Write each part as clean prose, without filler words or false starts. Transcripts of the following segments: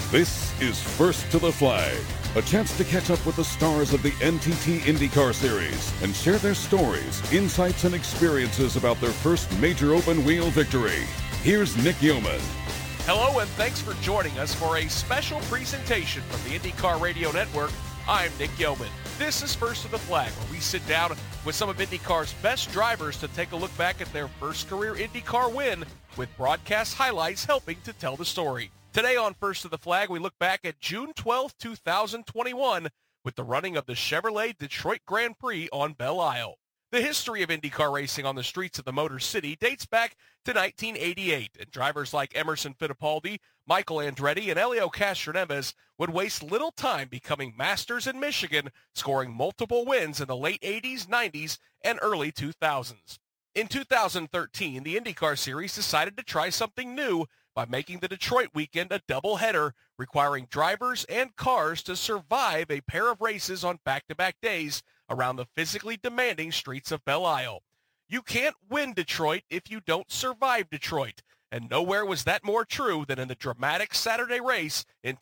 This is First to the Flag, a chance to catch up with the stars of the NTT IndyCar Series and share their stories, insights, and experiences about their first major open-wheel victory. Here's Nick Yeoman. Hello, and thanks for joining us for a special presentation from the IndyCar Radio Network. I'm Nick Yeoman. This is First to the Flag, where we sit down with some of IndyCar's best drivers to take a look back at their first career IndyCar win, with broadcast highlights helping to tell the story. Today on First to the Flag, we look back at June 12, 2021, with the running of the Chevrolet Detroit Grand Prix on Belle Isle. The history of IndyCar racing on the streets of the Motor City dates back to 1988, and drivers like Emerson Fittipaldi, Michael Andretti, and Helio Castroneves would waste little time becoming masters in Michigan, scoring multiple wins in the late 80s, 90s, and early 2000s. In 2013, the IndyCar Series decided to try something new by making the Detroit weekend a doubleheader, requiring drivers and cars to survive a pair of races on back-to-back days around the physically demanding streets of Belle Isle. You can't win Detroit if you don't survive Detroit, and nowhere was that more true than in the dramatic Saturday race in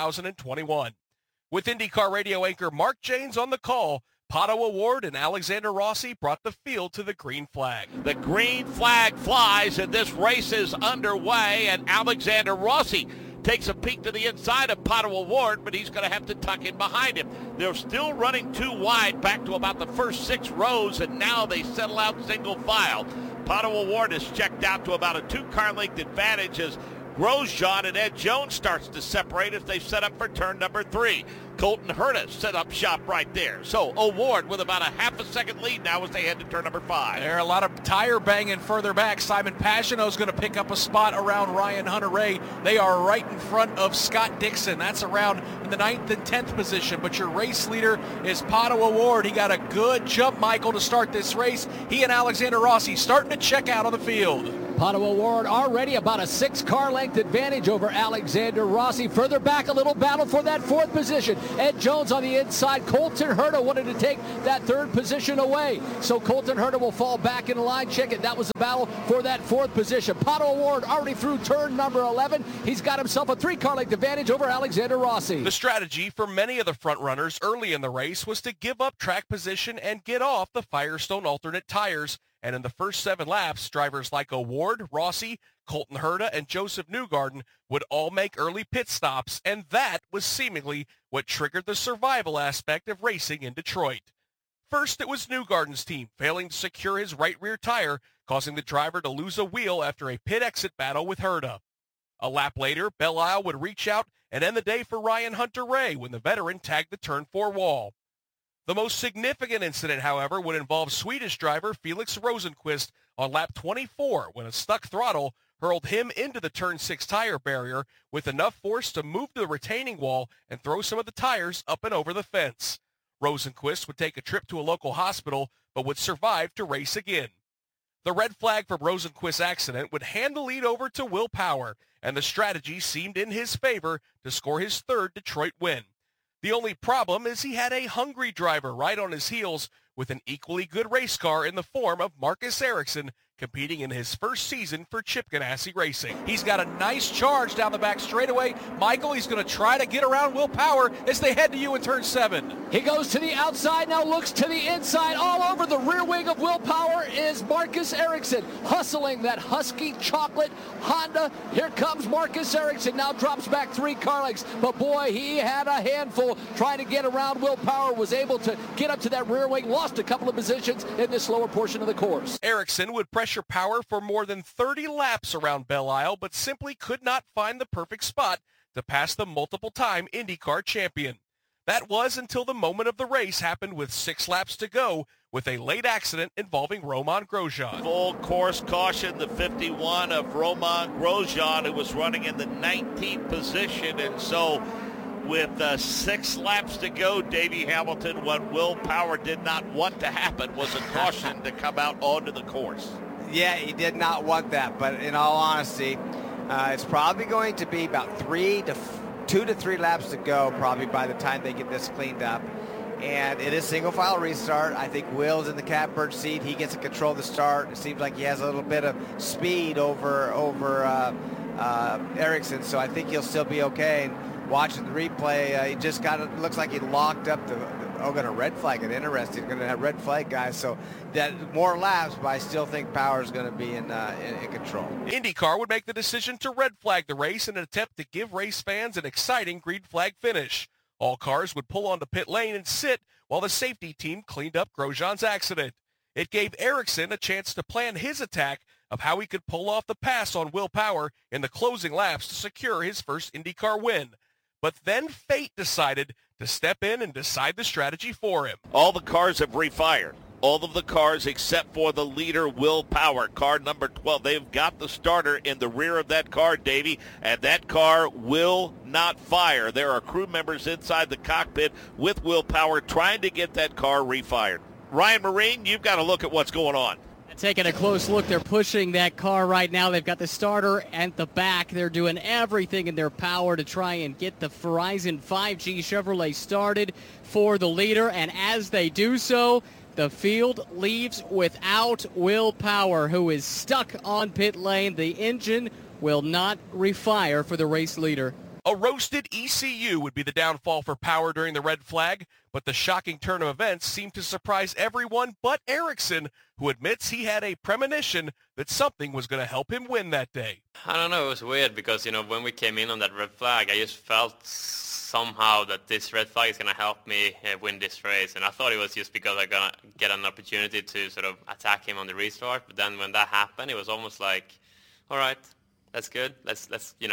2021. With IndyCar radio anchor Mark Jaynes on the call, Pato O'Ward and Alexander Rossi brought the field to the green flag. The green flag flies, and this race is underway, and Alexander Rossi takes a peek to the inside of Pato O'Ward, but he's going to have to tuck in behind him. They're still running too wide back to about the first 6 rows, and now they settle out single file. Pato O'Ward is checked out to about a 2-car length advantage as Grosjean and Ed Jones starts to separate as they set up for turn number 3. Colton Herta set up shop right there. So O'Ward with about a half a second lead now as they head to turn number 5. There are a lot of tire banging further back. Simon Pagenaud's going to pick up a spot around Ryan Hunter-Reay. They are right in front of Scott Dixon. That's around in the 9th and 10th position. But your race leader is Pato O'Ward. He got a good jump, Michael, to start this race. He and Alexander Rossi starting to check out on the field. Pato O'Ward already about a 6-car length advantage over Alexander Rossi. Further back, a little battle for that 4th position. Ed Jones on the inside. Colton Herta wanted to take that 3rd position away. So Colton Herta will fall back in the line. Check it. That was the battle for that 4th position. Pato O'Ward already through turn number 11. He's got himself a 3-car length advantage over Alexander Rossi. The strategy for many of the front runners early in the race was to give up track position and get off the Firestone alternate tires. And in the first 7 laps, drivers like O'Ward, Rossi, Colton Herta, and Joseph Newgarden would all make early pit stops, and that was seemingly what triggered the survival aspect of racing in Detroit. First, it was Newgarden's team failing to secure his right rear tire, causing the driver to lose a wheel after a pit exit battle with Herta. A lap later, Belle Isle would reach out and end the day for Ryan Hunter-Reay when the veteran tagged the turn 4 wall. The most significant incident, however, would involve Swedish driver Felix Rosenqvist on lap 24 when a stuck throttle hurled him into the turn 6 tire barrier with enough force to move the retaining wall and throw some of the tires up and over the fence. Rosenqvist would take a trip to a local hospital but would survive to race again. The red flag from Rosenqvist's accident would hand the lead over to Will Power, and the strategy seemed in his favor to score his 3rd Detroit win. The only problem is he had a hungry driver right on his heels with an equally good race car in the form of Marcus Ericsson competing in his first season for Chip Ganassi Racing. He's got a nice charge down the back straightaway. Michael, he's going to try to get around Will Power as they head to you in turn 7. He goes to the outside, now looks to the inside. All over the rear wing of Will Power is Marcus Ericsson, hustling that Husky chocolate Honda. Here comes Marcus Ericsson, now drops back 3 car lengths. But boy, he had a handful trying to get around Will Power, was able to get up to that rear wing, lost a couple of positions in the slower portion of the course. Ericsson would pressure Power for more than 30 laps around Belle Isle, but simply could not find the perfect spot to pass the multiple-time IndyCar champion. That was until the moment of the race happened with 6 laps to go with a late accident involving Romain Grosjean. Full course caution, the 51 of Romain Grosjean, who was running in the 19th position. And so with 6 laps to go, Davey Hamilton, what Will Power did not want to happen was a caution to come out onto the course. Yeah, he did not want that, but in all honesty, it's probably going to be about 2 to 3 laps to go probably by the time they get this cleaned up. And it is single file restart. I think Will's in the catbird seat. He gets to control the start. It seems like he has a little bit of speed over Ericsson, so I think he'll still be okay. And watching the replay, he just looks like he locked up got a red flag. It's interesting. Going to have red flag guys. So that more laps, but I still think Power is going to be in control. IndyCar would make the decision to red flag the race in an attempt to give race fans an exciting green flag finish. All cars would pull onto pit lane and sit while the safety team cleaned up Grosjean's accident. It gave Ericsson a chance to plan his attack of how he could pull off the pass on Will Power in the closing laps to secure his first IndyCar win. But then fate decided to step in and decide the strategy for him. All the cars have refired. All of the cars except for the leader, Will Power, car number 12. They've got the starter in the rear of that car, Davey, and that car will not fire. There are crew members inside the cockpit with Will Power trying to get that car refired. Ryan Marine, you've got to look at what's going on. Taking a close look, they're pushing that car right now. They've got the starter at the back. They're doing everything in their power to try and get the Horizon 5G Chevrolet started for the leader. And as they do so, the field leaves without Will Power, who is stuck on pit lane. The engine will not refire for the race leader. A roasted ECU would be the downfall for Power during the red flag, but the shocking turn of events seemed to surprise everyone but Ericsson, who admits he had a premonition that something was going to help him win that day. I don't know, it was weird because, when we came in on that red flag, I just felt somehow that this red flag is going to help me win this race, and I thought it was just because I'm going to get an opportunity to sort of attack him on the restart, but then when that happened, it was almost like, all right, that's good. Let's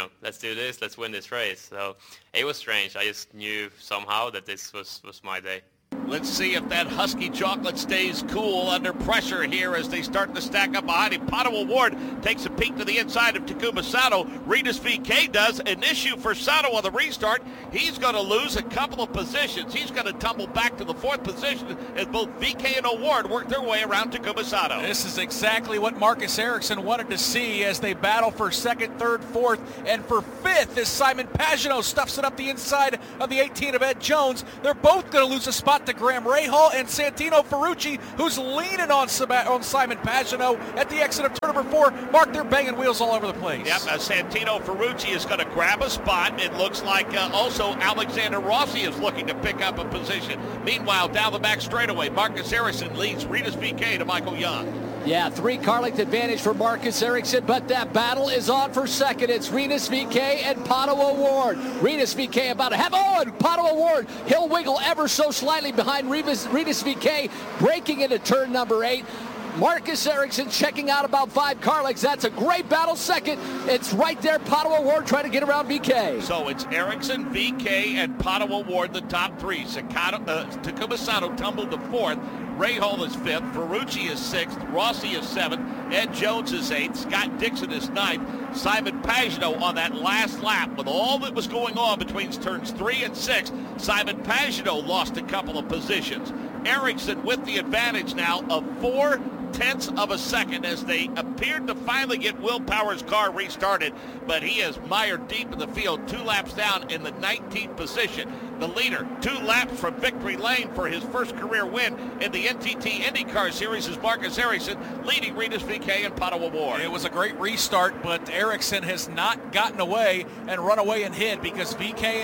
do this. Let's win this race. So it was strange. I just knew somehow that this was my day. Let's see if that Husky chocolate stays cool under pressure here as they start to stack up behind him. Pato O'Ward takes a peek to the inside of Takuma Sato. Rinus VeeKay does. An issue for Sato on the restart. He's going to lose a couple of positions. He's going to tumble back to the fourth position as both VeeKay and O'Ward work their way around Takuma Sato. This is exactly what Marcus Ericsson wanted to see as they battle for second, third, fourth, and for fifth as Simon Pagenaud stuffs it up the inside of the 18 of Ed Jones. They're both going to lose a spot to Graham Rahal and Santino Ferrucci, who's leaning on Simon Pagenaud at the exit of turn number 4. Mark, they're banging wheels all over the place. Yep, Santino Ferrucci is going to grab a spot. It looks like also Alexander Rossi is looking to pick up a position. Meanwhile, down the back straightaway, Marcus Ericsson leads Rinus VeeKay to Michael Young. Yeah, 3-car length advantage for Marcus Ericsson, but that battle is on for second. It's Rinus VeeKay and Pato O'Ward. Rinus VeeKay about to have, and Pato O'Ward, he'll wiggle ever so slightly behind Rinus VeeKay, breaking into turn number 8. Marcus Ericsson checking out about 5 car lengths. That's a great battle second. It's right there, Pato O'Ward trying to get around VeeKay. So it's Ericsson, VeeKay, and Pato O'Ward, the top 3. Takuma Sato tumbled to 4th. Rahal is 5th, Ferrucci is 6th, Rossi is 7th, Ed Jones is 8th, Scott Dixon is 9th, Simon Pagenaud on that last lap with all that was going on between turns 3 and 6. Simon Pagenaud lost a couple of positions. Ericsson with the advantage now of 0.4 of a second as they appeared to finally get Will Power's car restarted, but he is mired deep in the field, 2 laps down in the 19th position. The leader, 2 laps from victory lane for his first career win in the NTT IndyCar Series is Marcus Ericsson, leading Rinus VeeKay and Pato O'Ward. It was a great restart, but Ericsson has not gotten away and run away and hid because VeeKay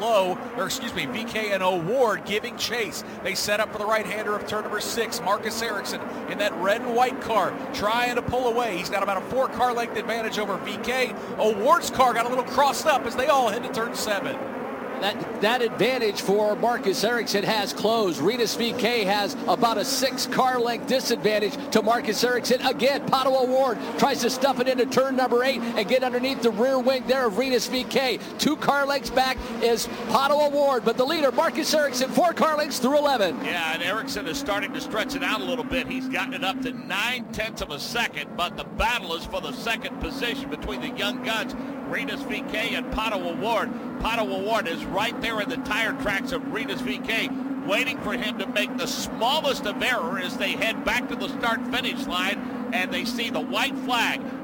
and O'Ward giving chase. They set up for the right-hander of turn number 6, Marcus Ericsson, in that red and white car, trying to pull away. He's got about a 4-car length advantage over VeeKay. O'Ward's car got a little crossed up as they all head to turn 7. That advantage for Marcus Ericsson has closed. Rinus VeeKay has about a 6-car length disadvantage to Marcus Ericsson. Again, Pato O'Ward tries to stuff it into turn number 8 and get underneath the rear wing there of Rinus VeeKay. 2-car lengths back is Pato O'Ward, but the leader, Marcus Ericsson, 4-car lengths through 11. Yeah, and Ericsson is starting to stretch it out a little bit. He's gotten it up to 0.9 of a second, but the battle is for the second position between the young guns, Rinus VeeKay and Pato O'Ward. Pato O'Ward is right there in the tire tracks of Rinus VeeKay, waiting for him to make the smallest of error as they head back to the start-finish line, and they see the white flag.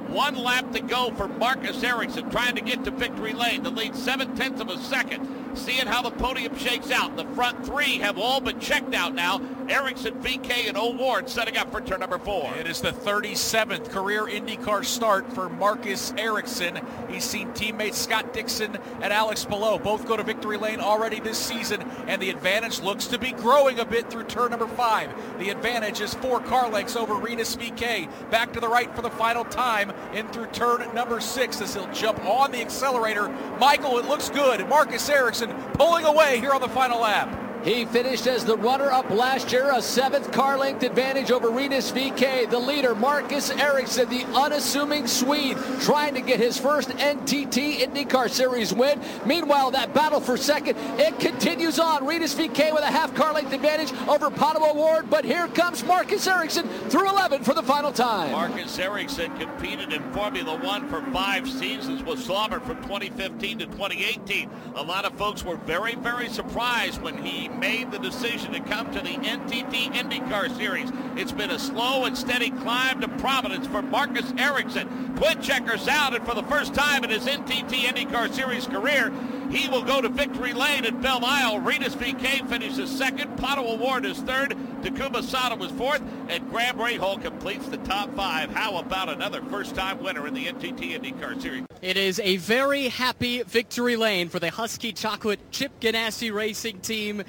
1 lap to go for Marcus Ericsson trying to get to victory lane. The lead 0.7 of a second. Seeing how the podium shakes out. The front 3 have all been checked out now. Ericsson, VK, and O'Ward setting up for turn number 4. It is the 37th career IndyCar start for Marcus Ericsson. He's seen teammates Scott Dixon and Alex Palou both go to victory lane already this season, and the advantage looks to be growing a bit through turn number 5. The advantage is 4 car lengths over Rinus VK. Back to the right for the final time in through turn number 6 as he'll jump on the accelerator. Michael, it looks good. Marcus Ericsson pulling away here on the final lap. He finished as the runner-up last year, a 7th car length advantage over Rinus VK. The leader, Marcus Ericsson, the unassuming Swede, trying to get his first NTT IndyCar Series win. Meanwhile, that battle for second, it continues on. Rinus VK with a half car length advantage over Pato O'Ward, but here comes Marcus Ericsson through 11 for the final time. Marcus Ericsson competed in Formula One for 5 seasons with Sauber from 2015 to 2018. A lot of folks were very, very surprised when he made the decision to come to the NTT IndyCar Series. It's been a slow and steady climb to prominence for Marcus Ericsson. Twin checkers out, and for the first time in his NTT IndyCar Series career, he will go to victory lane at Belle Isle. Rinus VK finishes 2nd, Pato O'Ward is 3rd, Takuma Sato was 4th, and Graham Rahal completes the top 5. How about another first-time winner in the NTT IndyCar Series? It is a very happy victory lane for the Husky Chocolate Chip Ganassi Racing Team.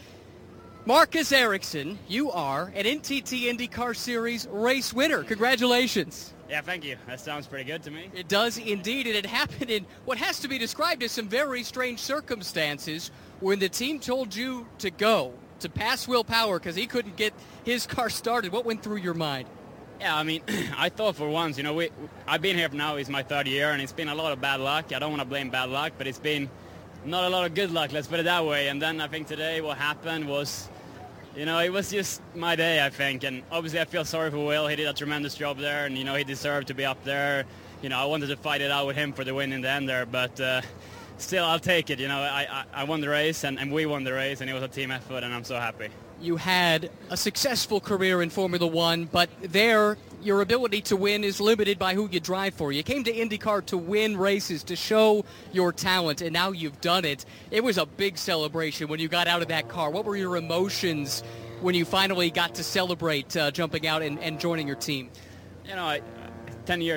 Marcus Ericsson, you are an NTT IndyCar Series race winner. Congratulations. Yeah, thank you. That sounds pretty good to me. It does indeed, and it happened in what has to be described as some very strange circumstances when the team told you to go, to pass Will Power because he couldn't get his car started. What went through your mind? Yeah, I mean, I thought for once, you know, I've been here now, it's my 3rd year, and it's been a lot of bad luck. I don't want to blame bad luck, but it's been not a lot of good luck, let's put it that way. And then I think today what happened was, you know, it was just my day, I think. And obviously I feel sorry for Will. He did a tremendous job there, and, you know, he deserved to be up there. You know, I wanted to fight it out with him for the win in the end there, but still, I'll take it. You know, I won the race, and we won the race, and it was a team effort, and I'm so happy. You had a successful career in Formula One, but there, your ability to win is limited by who you drive for. You came to IndyCar to win races, to show your talent, and now you've done it. It was a big celebration when you got out of that car. What were your emotions when you finally got to celebrate jumping out and joining your team? You know, 10 years